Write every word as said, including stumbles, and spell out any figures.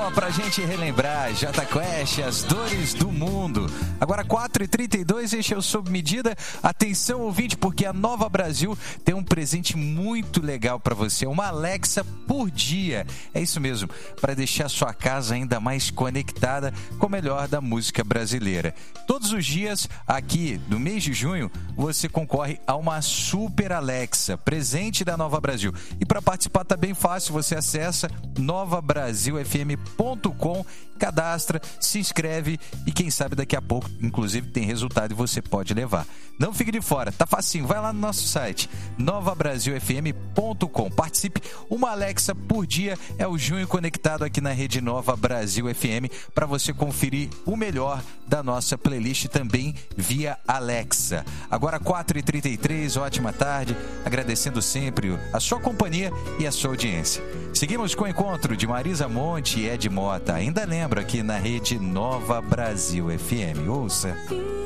Boa pra gente relembrar, Jota Quest, as dores do mundo. Agora quatro e trinta e dois, este é o Sob Medida. Atenção, ouvinte, porque a Nova Brasil tem um presente muito legal pra você, uma Alexa por dia. É isso mesmo, para deixar sua casa ainda mais conectada com o melhor da música brasileira. Todos os dias, aqui no mês de junho, você concorre a uma Super Alexa, presente da Nova Brasil. E para participar tá bem fácil, você acessa nova brasil f m ponto com, cadastra, se inscreve e quem sabe daqui a pouco, inclusive, tem resultado e você pode levar. Não fique de fora, tá facinho, vai lá no nosso site, nova brasil f m ponto com. Participe, uma Alexa por dia, é o Junho Conectado aqui na Rede Nova Brasil F M, para você conferir o melhor da nossa playlist também via Alexa. Agora quatro e trinta e três, ótima tarde, agradecendo sempre a sua companhia e a sua audiência. Seguimos com o encontro de Marisa Monte e Ed Mota, ainda lembro aqui na Rede Nova Brasil F M. Ouça.